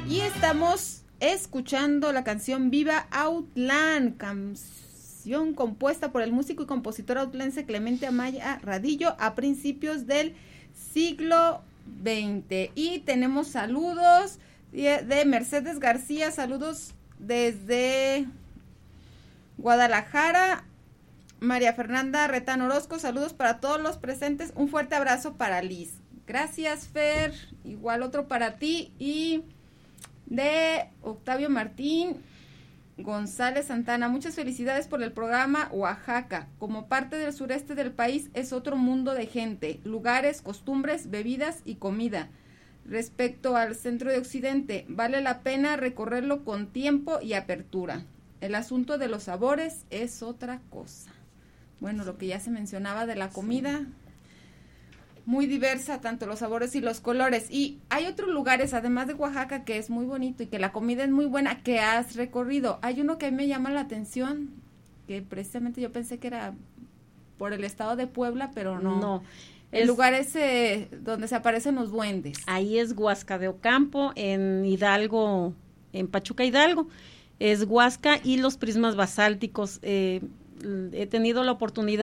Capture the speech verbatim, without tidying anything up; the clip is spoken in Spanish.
Y estamos escuchando la canción Viva Autlán, canción compuesta por el músico y compositor autlense Clemente Amaya Radillo a principios del siglo veinte. Y tenemos saludos de Mercedes García, saludos desde Guadalajara. María Fernanda Retán Orozco, saludos para todos los presentes, un fuerte abrazo para Liz. Gracias, Fer, igual otro para ti. Y de Octavio Martín González Santana, muchas felicidades por el programa. Oaxaca, como parte del sureste del país, es otro mundo de gente, lugares, costumbres, bebidas y comida. Respecto al centro de Occidente, vale la pena recorrerlo con tiempo y apertura. El asunto de los sabores es otra cosa. Bueno, lo que ya se mencionaba de la comida, muy diversa, tanto los sabores y los colores. Y hay otros lugares, además de Oaxaca, que es muy bonito y que la comida es muy buena, que has recorrido. Hay uno que a mí me llama la atención, que precisamente yo pensé que era por el estado de Puebla, pero no. No. El es, lugar ese donde se aparecen los duendes. Ahí es Huasca de Ocampo, en Hidalgo, en Pachuca, Hidalgo. Es Huasca y los prismas basálticos. Eh, he tenido la oportunidad